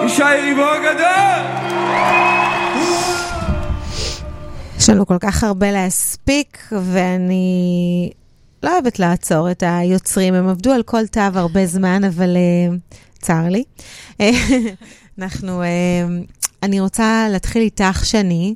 אישה יריבו הגדול. יש לנו כל כך הרבה להספיק, ואני לא אוהבת לעצור את היוצרים. הם עבדו על כל תו הרבה זמן, אבל צר לי. אני רוצה להתחיל איתך, שני.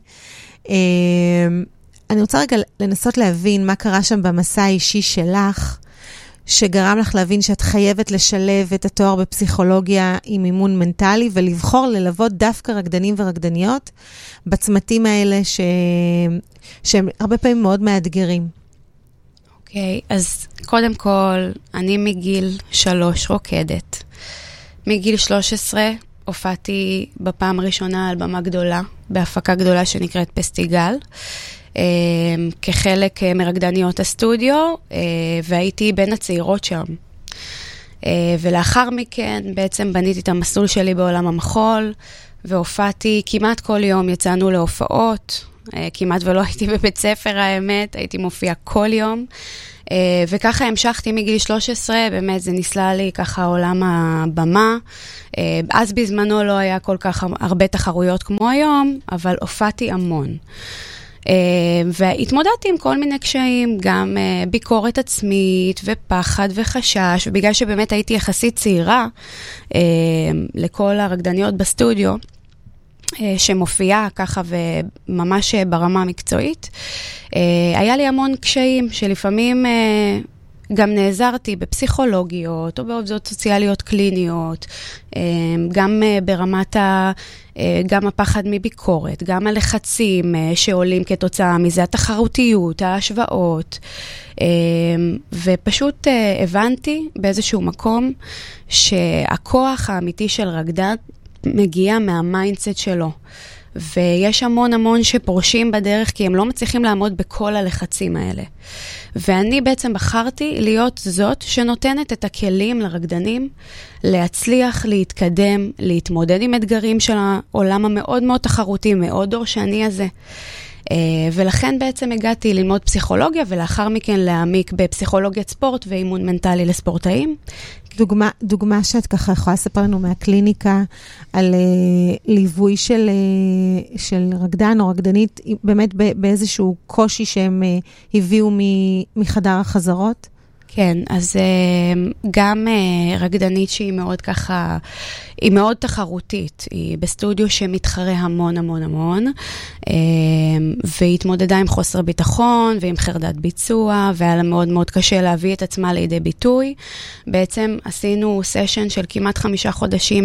אני רוצה רגע לנסות להבין מה קרה שם במסע האישי שלך, שגרם לך להבין שאת חייבת לשלב את התואר בפסיכולוגיה עם אימון מנטלי, ולבחור ללוות דווקא רקדנים ורקדניות בצמתים האלה שהם הרבה פעמים מאוד מאתגרים. אוקיי, אז קודם כל, אני מגיל 3 רוקדת. מגיל 13 הופעתי בפעם הראשונה על במה גדולה, בהפקה גדולה שנקראת פסטיגל, כחלק מרקדניות הסטודיו, והייתי בין הצעירות שם. ולאחר מכן בעצם בניתי את המסלול שלי בעולם המחול, והופעתי כמעט כל יום, יצאנו להופעות, כמעט ולא הייתי בבית ספר האמת, הייתי מופיעה כל יום, וככה המשכתי מגיל 13, באמת זה נסלה לי ככה עולם הבמה, אז בזמנו לא היה כל כך הרבה תחרויות כמו היום, אבל הופעתי המון. והתמודדתי עם כל מיני קשיים, גם ביקורת עצמית ופחד וחשש, ובגלל שבאמת הייתי יחסית צעירה לכל הרקדניות בסטודיו, שמופיעה ככה וממש ברמה המקצועית, היה לי המון קשיים שלפעמים גם נעזרתי בפסיכולוגיות או בעובדות סוציאליות קליניות, גם ברמת גם הפחד מביקורת, גם הלחצים שעולים כתוצאה מזה, התחרותיות, ההשוואות, ופשוט הבנתי באיזשהו מקום שהכוח האמיתי של רקדן מגיע מהמיינדסט שלו. ויש המון שפורשים בדרך כי הם לא מצליחים לעמוד בכל הלחצים האלה. ואני בעצם בחרתי להיות זאת שנותנת את הכלים לרקדנים, להצליח, להתקדם, להתמודד עם אתגרים של העולם המאוד מאוד תחרותי, מאוד דורשני הזה. ולכן בעצם הגעתי ללמוד פסיכולוגיה, ולאחר מכן להעמיק בפסיכולוגיית ספורט ואימון מנטלי לספורטאים. דוגמה שאת ככה יכולה לספר לנו מהקליניקה, על ליווי של רקדן או רקדנית, באמת באיזשהו קושי שהם הביאו מחדר החזרות? כן, אז גם רקדנית שהיא מאוד ככה, היא מאוד תחרותית, היא בסטודיו שמתחרה המון, והיא התמודדה עם חוסר ביטחון ועם חרדת ביצוע, והיה לה מאוד קשה להביא את עצמה לידי ביטוי. בעצם עשינו סשן של כמעט 5 חודשים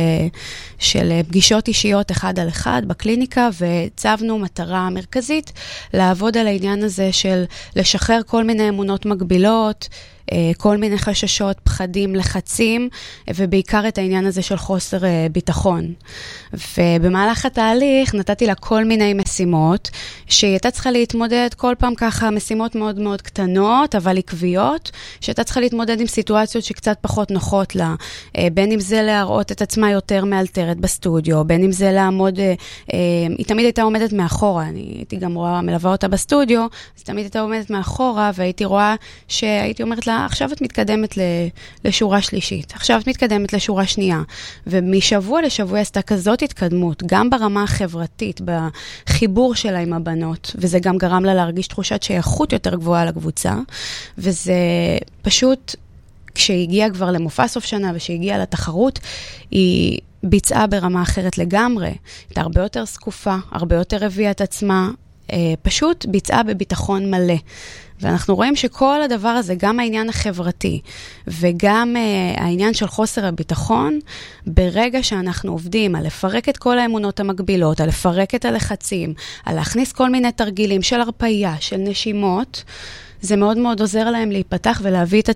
של פגישות אישיות 1 על 1 בקליניקה, והצבנו מטרה מרכזית לעבוד על העניין הזה של לשחרר כל מיני אמונות מגבילות, כל מיני חששות, פחדים, לחצים, ובעיקר את העניין הזה של חוסר ביטחון. ובמהלך התהליך נתתי לה כל מיני משימות, שהיא הייתה צריכה להתמודד כל פעם ככה, משימות מאוד קטנות, אבל עקביות, שהייתה צריכה להתמודד עם סיטואציות שקצת פחות נוחות לה, בין אם זה להראות את עצמה יותר מאלתרת בסטודיו, בין אם זה לעמוד, היא תמיד הייתה עומדת מאחורה, אני הייתי גם מלווה אותה בסטודיו, אז תמיד הייתה עומדת מאחורה, והייתי רואה שהייתי אומרת לה, עכשיו את מתקדמת לשורה שלישית, עכשיו את מתקדמת לשורה שנייה, ומשבוע לשבוע עשתה כזאת התקדמות, גם ברמה החברתית, בחיבור שלה עם הבנות, וזה גם גרם לה להרגיש תחושת שייכות יותר גבוהה לקבוצה, וזה פשוט, כשהגיעה כבר למופע סוף שנה, ושהגיעה לתחרות, היא ביצעה ברמה אחרת לגמרי, הייתה הרבה יותר סקופה, הרבה יותר הביאה את עצמה, פשוט ביצעה בביטחון מלא. ואנחנו רואים שכל הדבר הזה, גם העניין החברתי, וגם העניין של חוסר הביטחון, ברגע שאנחנו עובדים על לפרק את כל האמונות המקבילות, על לפרק את הלחצים, על להכניס כל מיני תרגילים של הרפאיה, של נשימות, זה מאוד עוזר להם להיפתח ולהביא את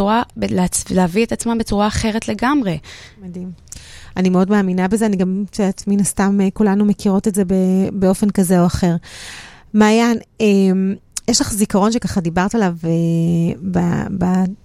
עצמם בצורה אחרת לגמרי. מדהים. אני מאוד מאמינה בזה, אני גם, מן הסתם, כולנו מכירות את זה באופן כזה או אחר. מעיין, יש לך זיכרון שככה דיברת עליו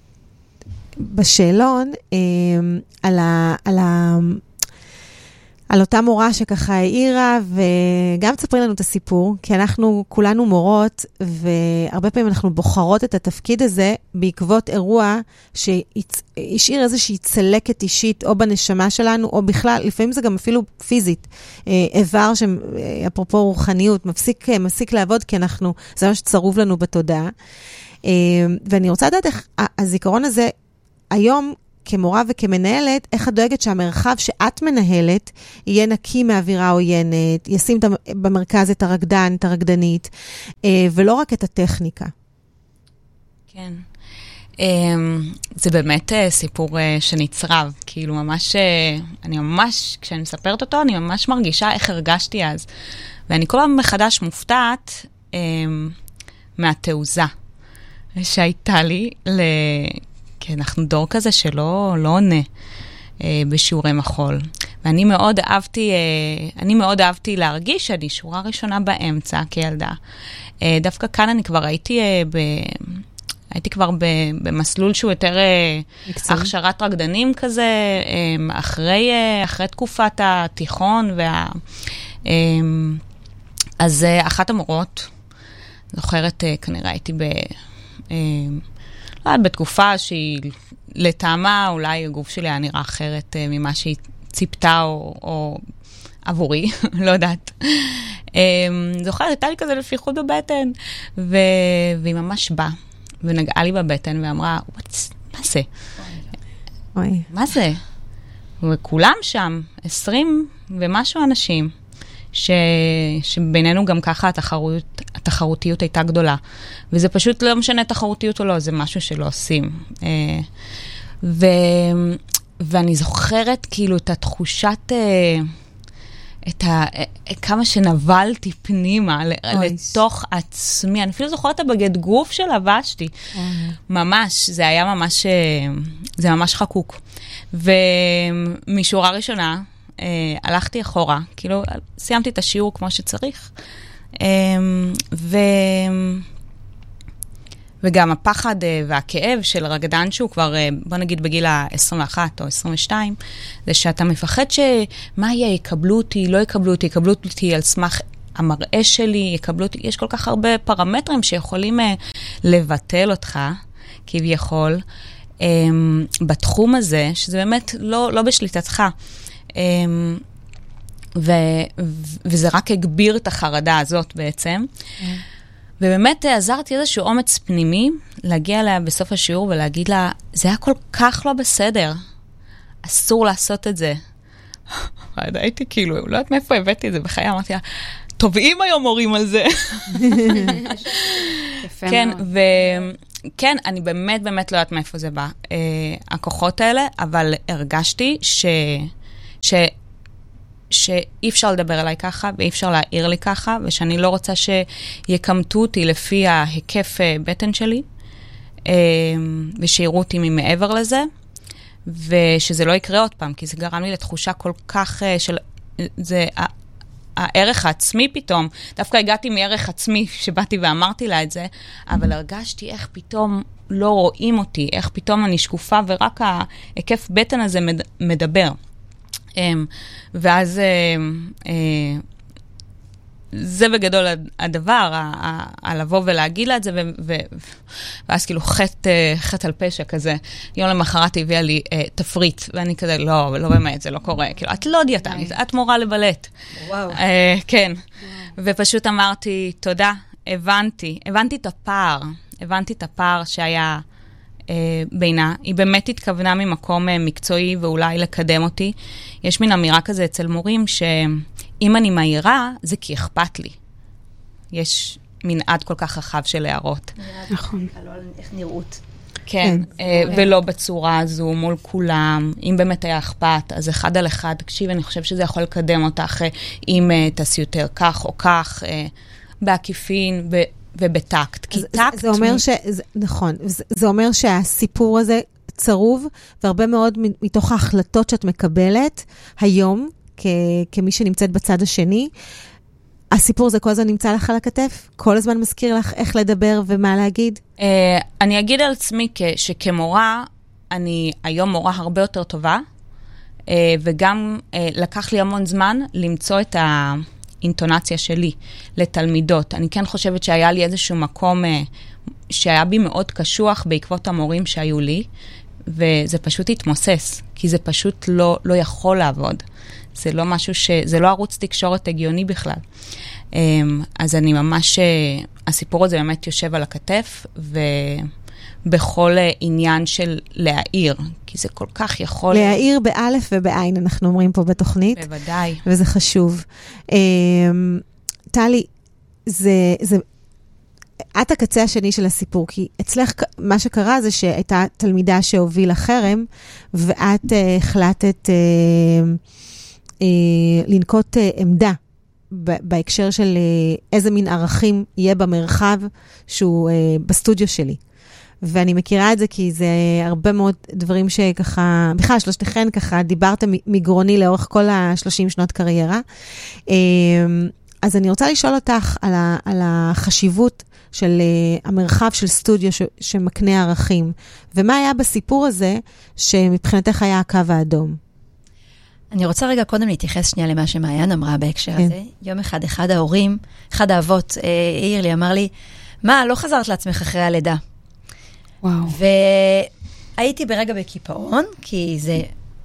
בשאלון, על על אותה מורה שככה העירה, וגם תספרי לנו את הסיפור, כי אנחנו כולנו מורות, והרבה פעמים אנחנו בוחרות את התפקיד הזה, בעקבות אירוע שהשאיר איזושהי צלקת אישית, או בנשמה שלנו, או בכלל, לפעמים זה גם אפילו פיזית, איבר שאפרופו רוחניות, מפסיק לעבוד, כי זה מה שצרוב לנו בתודעה. ואני רוצה לדעת איך הזיכרון הזה, היום, כמורה וכמנהלת, איך את דואגת שהמרחב שאת מנהלת יהיה נקי מאווירה עוינת, ישים במרכז את הרקדן, את הרקדנית, ולא רק את הטכניקה. כן. זה באמת סיפור שנצרב, כאילו ממש, כשאני מספרת אותו, אני ממש מרגישה איך הרגשתי אז. ואני כל פעם מחדש מופתעת מהתעוזה שהייתה לי כי אנחנו דור כזה שלא עונה בשיעורי מחול. ואני מאוד אהבתי להרגיש שאני שורה ראשונה באמצע כילדה. דווקא כאן אני כבר הייתי כבר במסלול שהוא יותר הכשרת רקדנים כזה, אחרי תקופת התיכון, אז אחת המורות, זוכרת, כנראה הייתי בתקופה שהיא לטעמה, אולי הגוף שלי היה נראה אחרת ממה שהיא ציפתה או עבורי, לא יודעת. זוכרת, הייתה לי כזה לפיחות בבטן, והיא ממש באה, ונגעה לי בבטן ואמרה, מה זה? מה זה? וכולם שם, 20 ומשהו אנשים, שבינינו גם ככה התחרותיות הייתה גדולה. וזה פשוט לא משנה תחרותיות או לא, זה משהו שלא עושים. ואני זוכרת כאילו את התחושת, כמה שנבלתי פנימה לתוך עצמי. אני אפילו זוכרת הבגד גוף שלבשתי. ממש, זה היה ממש חקוק. ומשורה ראשונה, הלכתי אחורה, כאילו סיימתי את השיעור כמו שצריך, וגם הפחד והכאב של רקדן שהוא כבר, בוא נגיד בגיל ה-21 או 22, זה שאתה מפחד שמה יהיה, יקבלו אותי, לא יקבלו אותי על סמך המראה שלי, יקבלו אותי, יש כל כך הרבה פרמטרים שיכולים לבטל אותך, כביכול, בתחום הזה, שזה באמת לא בשליטתך. וזה רק הגביר את החרדה הזאת בעצם. ובאמת עזרתי איזשהו אומץ פנימי, להגיע אליה בסוף השיעור ולהגיד לה, זה היה כל כך לא בסדר, אסור לעשות את זה. הייתי כאילו, לא יודעת מאיפה הבאתי את זה בחיי, אמרתי לה, טובעים היום מורים על זה. כן, כן, אני באמת לא יודעת מאיפה זה בא, הכוחות האלה, אבל הרגשתי שאי אפשר לדבר עליי ככה, ואי אפשר להעיר לי ככה, ושאני לא רוצה שיקמתו אותי לפי ההיקף בטן שלי, ושיראו אותי ממעבר לזה, ושזה לא יקרה עוד פעם, כי זה גרם לי לתחושה כל כך של, זה הערך העצמי פתאום, דווקא הגעתי מערך עצמי שבאתי ואמרתי לה את זה, אבל הרגשתי איך פתאום לא רואים אותי, איך פתאום אני שקופה, ורק ההיקף בטן הזה מדבר. ואז זה בגדול הדבר, לבוא ולהגיד לה את זה, ואז כאילו חטא על פשע כזה. יום למחרת הביאה לי תפריט, ואני כזה, לא באמת, זה לא קורה. כאילו, את לא דיאטנית, את מורה לבלט. וואו. כן. ופשוט אמרתי, תודה, הבנתי את הפער שהיה בינה. היא באמת התכוונה ממקום מקצועי ואולי לקדם אותי. יש מין אמירה כזה אצל מורים שאם אני מהירה, זה כי אכפת לי. יש מנעד כל כך רחב של הערות. נכון. איך נראות. כן, ולא בצורה הזו מול כולם. אם באמת היה אכפת, אז אחד על אחד, תקשיב, אני חושב שזה יכול לקדם אותך אם תעשי יותר כך או כך, בעקיפין, ובטקט. כי טקט... זה אומר נכון, זה אומר שהסיפור הזה צרוב, והרבה מאוד מתוך ההחלטות שאת מקבלת היום, כמי שנמצאת בצד השני, הסיפור הזה כל הזמן נמצא לך על הכתף? כל הזמן מזכיר לך איך לדבר ומה להגיד? אני אגיד על עצמי שכמורה, אני היום מורה הרבה יותר טובה, וגם לקח לי המון זמן למצוא את האינטונציה שלי לתלמידות. אני כן חושבת שהיה לי איזשהו מקום שהיה בי מאוד קשוח בעקבות המורים שהיו לי, וזה פשוט התמוסס, כי זה פשוט לא יכול לעבוד. זה לא משהו זה לא ערוץ תקשורת הגיוני בכלל. אז אני ממש, הסיפור הזה באמת יושב על הכתף, ובכל עניין של להעיר, כי זה כל כך יכול... להעיר באלף ובעין, אנחנו אומרים פה בתוכנית. בוודאי. וזה חשוב. טלי, את הקצה השני של הסיפור, כי אצלך מה שקרה זה שהייתה תלמידה שהובילה חרם, ואת החלטת לנקוט עמדה בהקשר של איזה מין ערכים יהיה במרחב שהוא בסטודיו שלי. ואני מכירה את זה כי זה הרבה מאוד דברים שככה, בכלל שלושתכן ככה דיברתם מגרוני לאורך כל 30 שנות קריירה. אז אני רוצה לשאול אותך על החשיבות של המרחב של סטודיו שמקנה ערכים, ומה היה בסיפור הזה שמבחינתך היה הקו האדום? אני רוצה רגע קודם להתייחס שנייה למה שמעיין אמרה בהקשר הזה. יום אחד, אחד האבות העיר לי, אמר לי, מה, לא חזרת לעצמך אחרי הלידה? וואו. והייתי ברגע בקיפאון, כי זה,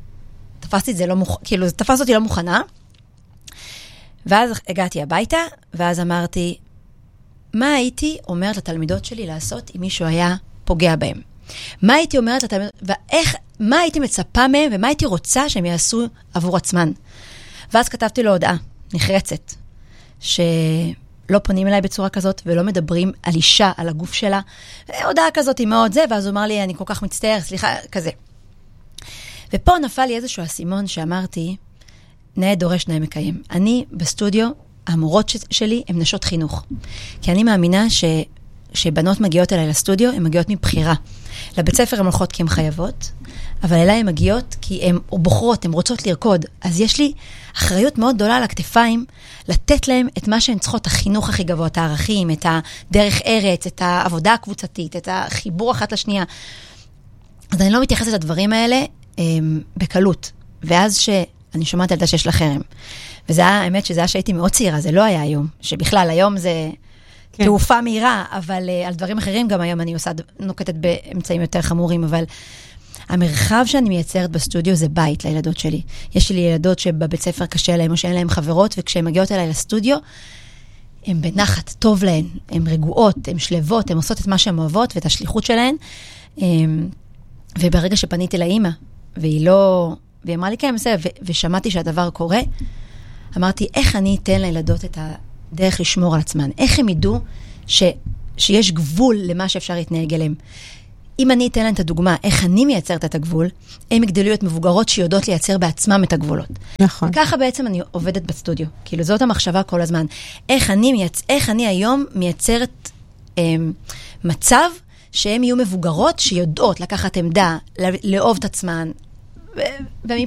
תפס אותי לא מוכנה, ואז הגעתי הביתה, ואז אמרתי, מה הייתי אומרת לתלמידות שלי לעשות אם מישהו היה פוגע בהם? מה הייתי אומרת לתלמידות, מה הייתי מצפה מהם, ומה הייתי רוצה שהם יעשו עבור עצמן? ואז כתבתי לו הודעה נחרצת, שלא פונים אליי בצורה כזאת, ולא מדברים על אישה, על הגוף שלה. הודעה כזאת היא מאוד זה, ואז הוא אמר לי, אני כל כך מצטער, סליחה, כזה. ופה נפל לי איזשהו אסימון שאמרתי, נאה דורש נאה מקיים. אני בסטודיו, המורות שלי הן נשות חינוך. כי אני מאמינה שבנות מגיעות אליי לסטודיו, הן מגיעות מבחירה. לבית ספר הן הולכות כי הן חייבות, אבל אליי הן מגיעות כי הן בוחרות, הן רוצות לרקוד. אז יש לי אחריות מאוד גדולה על הכתפיים, לתת להן את מה שהן צריכות, החינוך הכי גבוה, את הערכים, את הדרך ארץ, את העבודה הקבוצתית, את החיבור אחת לשנייה. אז אני לא מתייחסת לדברים האלה בקלות. ואז שאני שומעת על זה שיש לה חרם. וזה האמת שזה היה שהייתי מאוד צעירה, זה לא היה היום. שבכלל היום זה תעופה מהירה, אבל על דברים אחרים גם היום אני נוקטת באמצעים יותר חמורים, אבל המרחב שאני מייצרת בסטודיו זה בית לילדות שלי. יש לי ילדות שבבית ספר קשה להם או שאין להם חברות, וכשהן מגיעות אליי לסטודיו, הן בנחת, טוב להן, הן רגועות, הן שלבות, הן עושות את מה שהן אוהבות ואת השליחות שלהן. וברגע שפניתי לאמא, והיא אמרה לי כן, ושמעתי שהדבר קורה, אמרתי, איך אני אתן לילדות את הדרך לשמור על עצמן? איך הם ידעו שיש גבול למה שאפשר להתנהג אליהם? אם אני אתן להם את הדוגמה, איך אני מייצרת את הגבול, הם יגדלו להיות מבוגרות שיודעות לייצר בעצמם את הגבולות. נכון. וככה בעצם אני עובדת בסטודיו. כאילו זאת המחשבה כל הזמן. איך אני היום מייצרת מצב שהם יהיו מבוגרות שיודעות לקחת עמדה, לאהוב את עצמן,